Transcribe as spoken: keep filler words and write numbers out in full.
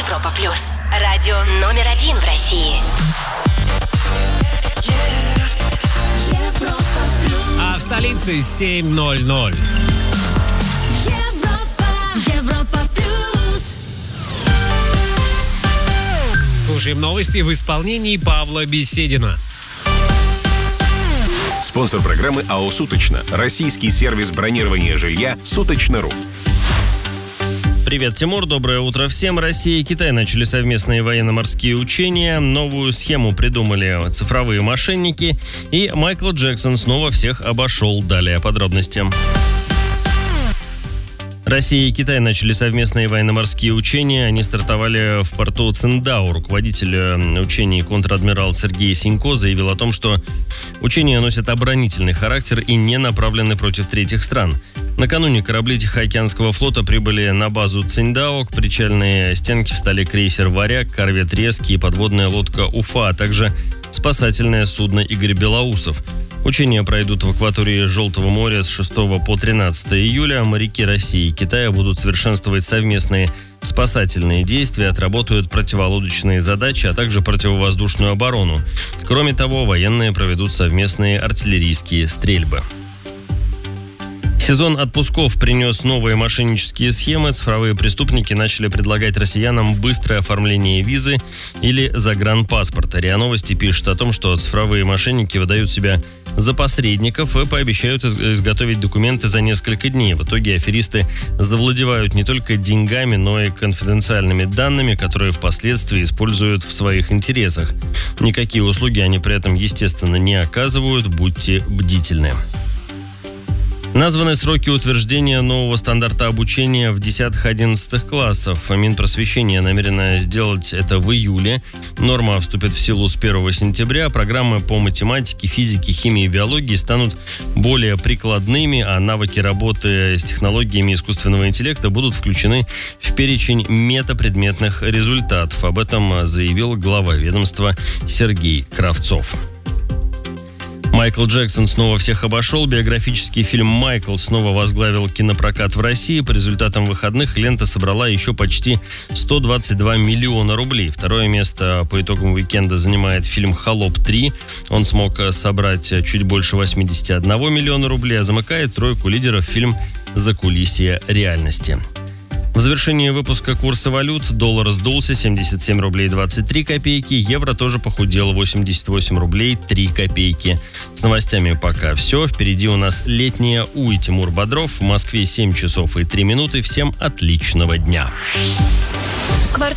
Европа плюс. Радио номер один в России. Европа плюс. А в столице семь ноль ноль. Европа, Европа плюс. Слушаем новости в исполнении Павла Беседина. Спонсор программы АО «Суточно». Российский сервис бронирования жилья «Суточно.ру». Привет, Тимур. Доброе утро всем. Россия и Китай начали совместные военно-морские учения. Новую схему придумали цифровые мошенники. И Майкл Джексон снова всех обошел. Далее подробности. Россия и Китай начали совместные военно-морские учения. Они стартовали в порту Циндао. Руководитель учений контр-адмирал Сергей Синько заявил о том, что учения носят оборонительный характер и не направлены против третьих стран. Накануне корабли Тихоокеанского флота прибыли на базу Циндао. К причальной стенке встали крейсер «Варяг», корвет «Резкий» и подводная лодка «Уфа», а также спасательное судно «Игорь Белоусов». Учения пройдут в акватории Желтого моря с шестого по тринадцатое июля. Моряки России и Китая будут совершенствовать совместные спасательные действия, отработают противолодочные задачи, а также противовоздушную оборону. Кроме того, военные проведут совместные артиллерийские стрельбы. Сезон отпусков принес новые мошеннические схемы. Цифровые преступники начали предлагать россиянам быстрое оформление визы или загранпаспорта. РИА Новости пишет о том, что цифровые мошенники выдают себя за посредников и пообещают изготовить документы за несколько дней. В итоге аферисты завладевают не только деньгами, но и конфиденциальными данными, которые впоследствии используют в своих интересах. Никакие услуги они при этом, естественно, не оказывают. Будьте бдительны. Названы сроки утверждения нового стандарта обучения в десятых-одиннадцатых классах. Минпросвещение намерено сделать это в июле. Норма вступит в силу с первого сентября. Программы по математике, физике, химии и биологии станут более прикладными, а навыки работы с технологиями искусственного интеллекта будут включены в перечень метапредметных результатов. Об этом заявил глава ведомства Сергей Кравцов. Майкл Джексон снова всех обошел. Биографический фильм «Майкл» снова возглавил кинопрокат в России. По результатам выходных лента собрала еще почти сто двадцать два миллиона рублей. Второе место по итогам уикенда занимает фильм «Холоп три». Он смог собрать чуть больше восемьдесят один миллиона рублей, а замыкает тройку лидеров фильм «Закулисье реальности». В завершении выпуска курсы валют. Доллар сдулся семьдесят семь рублей двадцать три копейки. Евро тоже похудел восемьдесят восемь рублей три копейки. С новостями пока все. Впереди у нас летняя У и Тимур Бодров. В Москве семь часов и три минуты. Всем отличного дня. Квартал